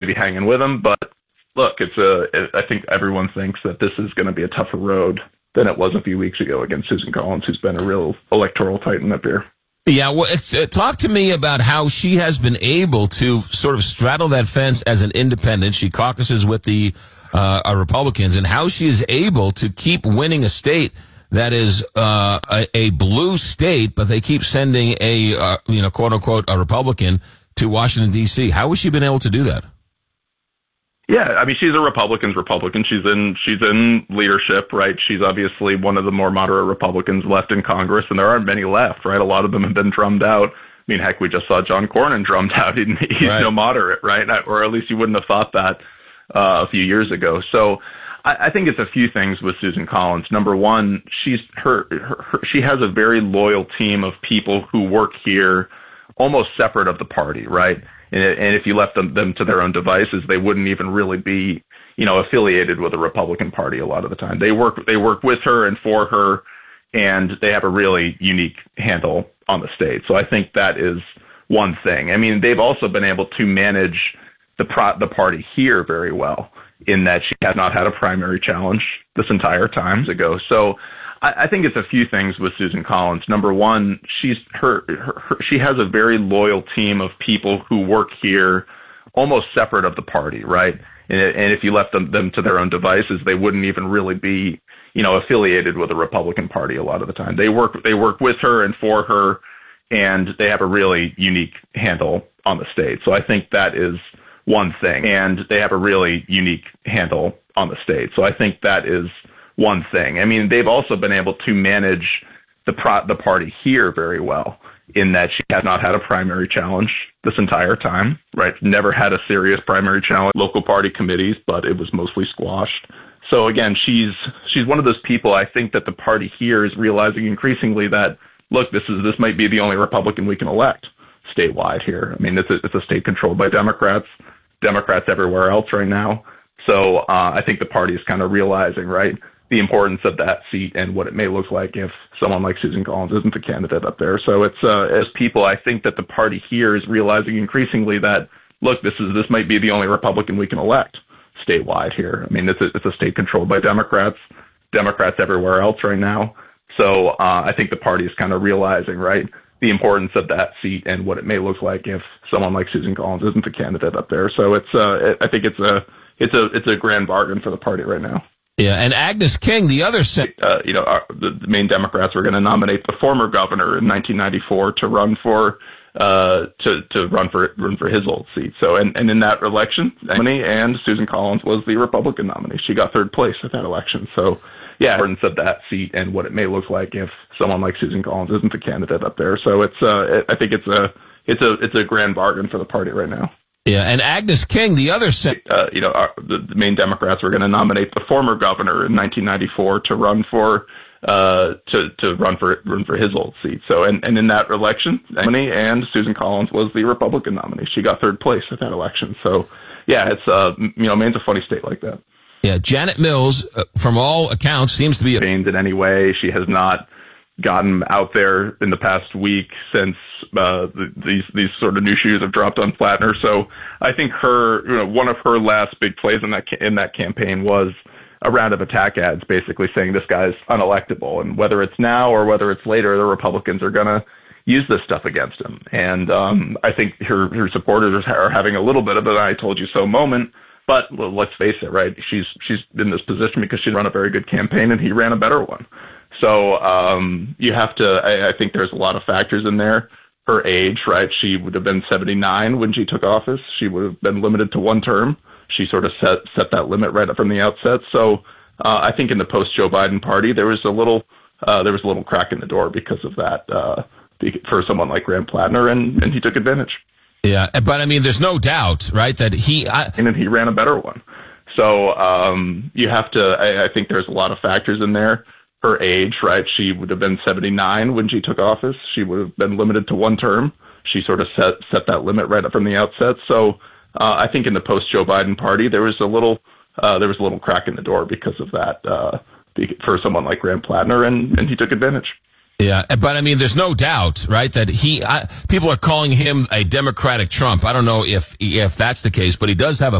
be hanging with him. But look, I think everyone thinks that this is going to be a tougher road than it was a few weeks ago against Susan Collins, who's been a real electoral titan up here. Yeah, well, talk to me about how she has been able to sort of straddle that fence as an independent. She caucuses with the Republicans, and how she is able to keep winning a state that is a blue state, but they keep sending a quote unquote a Republican to Washington D.C. How has she been able to do that? Yeah, I mean, she's a Republican. She's in leadership, right? She's obviously one of the more moderate Republicans left in Congress, and there aren't many left, right? A lot of them have been drummed out. I mean, heck, we just saw John Cornyn drummed out. He's right. No moderate, right? Or at least you wouldn't have thought that a few years ago. So I think it's a few things with Susan Collins. Number one, she has a very loyal team of people who work here almost separate of the party, right? And if you left them to their own devices, they wouldn't even really be, affiliated with the Republican Party a lot of the time. They work with her and for her, and they have a really unique handle on the state. So I think that is one thing. I mean, they've also been able to manage the party here very well, in that she has not had a primary challenge this entire time ago. So I think it's a few things with Susan Collins. Number one, she has a very loyal team of people who work here almost separate of the party, right? And if you left them to their own devices, they wouldn't even really be, affiliated with the Republican Party a lot of the time. They work with her and for her, and they have a really unique handle on the state. So I think that is one thing. And they have a really unique handle on the state. So I think that is one thing. I mean, they've also been able to manage the party here very well, in that she has not had a primary challenge this entire time, right? Never had a serious primary challenge, local party committees, but it was mostly squashed. So again, she's one of those people. I think that the party here is realizing increasingly that, look, this might be the only Republican we can elect statewide here. I mean, it's a state controlled by Democrats everywhere else right now. So I think the party is kind of realizing, right, the importance of that seat and what it may look like if someone like Susan Collins isn't the candidate up there. So it's as people, I think that the party here is realizing increasingly that, look, this might be the only Republican we can elect statewide here. I mean, it's a state controlled by Democrats everywhere else right now. So I think the party is kind of realizing, right, the importance of that seat and what it may look like if someone like Susan Collins isn't the candidate up there. So I think it's a grand bargain for the party right now. Yeah, and Agnes King, the other the main Democrats were going to nominate the former governor in 1994 to run for his old seat. So and in that election, and Susan Collins was the Republican nominee. She got third place at that election. So yeah, the importance of that seat and what it may look like if someone like Susan Collins isn't the candidate up there. So I think it's a grand bargain for the party right now. Yeah, and Agnes King, the other the main Democrats were going to nominate the former governor in 1994 to run for his old seat. So and in that election, and Susan Collins was the Republican nominee. She got third place at that election. So yeah, it's Maine's a funny state like that. Yeah, Janet Mills, from all accounts, seems to be in any way. She has not gotten out there in the past week since these sort of new shoes have dropped on Plattner. So I think one of her last big plays in that campaign was a round of attack ads, basically saying this guy's unelectable, and whether it's now or whether it's later, the Republicans are going to use this stuff against him. And I think her supporters are having a little bit of an "I told you so" moment. But let's face it, right? She's in this position because she ran a very good campaign and he ran a better one. So you have to. I think there's a lot of factors in there. Her age, right? She would have been 79 when she took office. She would have been limited to one term. She sort of set that limit right up from the outset. So I think in the post-Joe Biden party, there was a little crack in the door because of that for someone like Graham Plattner, and he took advantage. Yeah, but I mean, there's no doubt, right, that he ran a better one. So you have to. I think there's a lot of factors in there. Her age, right? She would have been 79 when she took office. She would have been limited to one term. She sort of set that limit right up from the outset. So I think in the post-Joe Biden party, there was a little crack in the door because of that for someone like Graham Plattner, and he took advantage. Yeah, but I mean, there's no doubt, right, that people are calling him a Democratic Trump. I don't know if that's the case, but he does have a